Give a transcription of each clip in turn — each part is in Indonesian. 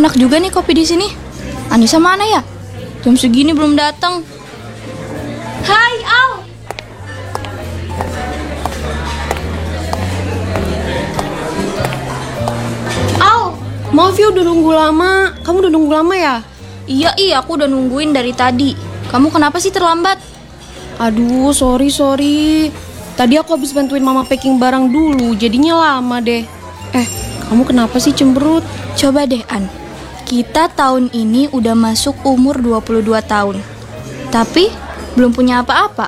Enak juga nih kopi di sini. Anissa mana ya? Jam segini belum datang. Hai, Al. Al, Maaf ya udah nunggu lama. Kamu udah nunggu lama ya? iya, aku udah nungguin dari tadi. Kamu kenapa sih terlambat? Aduh, sorry. Tadi aku habis bantuin mama packing barang dulu, jadinya lama deh. Kamu kenapa sih cemberut? Coba deh, An. Kita tahun ini udah masuk umur 22 tahun. Tapi belum punya apa-apa.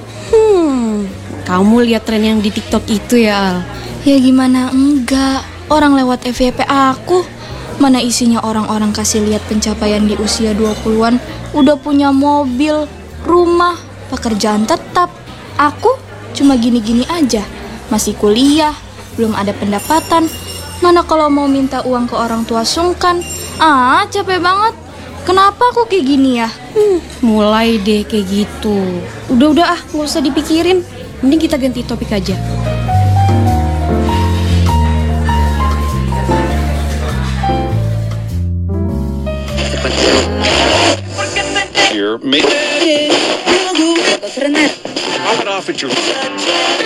Kamu lihat tren yang di TikTok itu ya, Al? Ya gimana enggak? Orang lewat FYP aku. Mana isinya orang-orang kasih lihat pencapaian di usia 20-an, udah punya mobil, rumah, pekerjaan tetap. Aku cuma gini-gini aja. Masih kuliah, belum ada pendapatan. Mana kalau mau minta uang ke orang tua sungkan. Capek banget. Kenapa aku kayak gini ya? Mulai deh kayak gitu. Udah nggak usah dipikirin. Mending kita ganti topik aja. Here, make it off at your